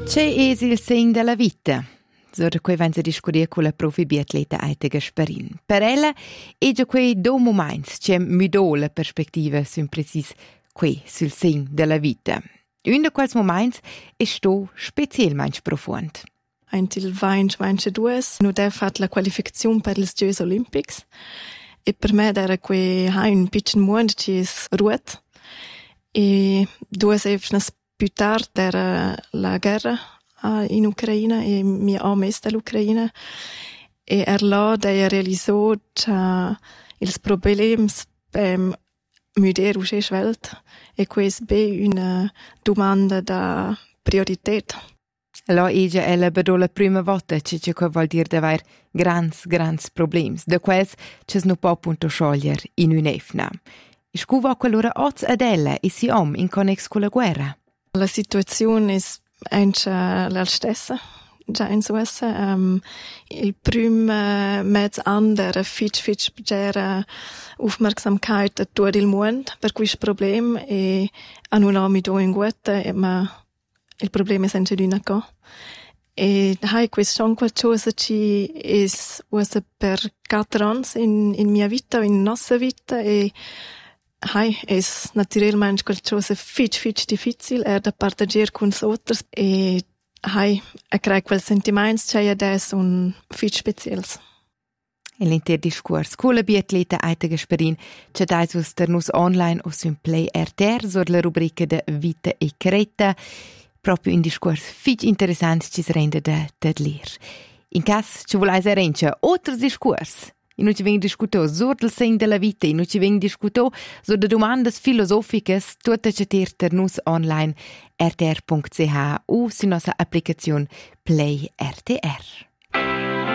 C'è il segno della vita. Sobre cui vengono a discutere con la profi biatleta Aita Gasparin. Per ella è già quei due momenti che mudò la prospettiva sul preciso qui sul segno della vita. Un di quei momenti è stato specialmente profondo. Nel 2022 non ho fatto la qualificazione per i Giochi Olimpici e per me era un piccolo mondo che è ruoto. E 2 settimane più tardi era la guerra in Ucraina e mi ho messo dall'Ucraina e là ho realizzato che i problemi per mudare la Welt e questa è una domanda da priorità. Allora, è la prima volta che vuol dire avere grandi problemi, da quels che non può appunto sciogliere in un'efna. E scuva quell'ora oz ad ella e si in connex con la guerra. La situazione è anche la stessa. Già in Suessa, il primo mezzo anno era fitch per aufmerksamkeit a tutto il mondo per questo problema e non mi do in guetta, ma il problema è sempre di una cosa. E questo è qualcosa che è usato per 4 anni in mia vita, in nostra vita e è naturalmente qualcosa fitch difficile da partagiare con gli altri e crea quel sentimento che adesso un fitch speciale. L'intero discorso con la biatleta Aita Gasparin c'è da us online o su Play RTR sur la rubrica de Vita e Creta. Proprio un discorso fitch interessante ci si rende da ler. In caso ci volete arrangere altri discorsi, e non ci vengono discutere sur del segno della vita, e non ci vengono discutere sur de domande filosofiche, tutte ci tirter online rtr.ch o su nostra applicazione Play RTR.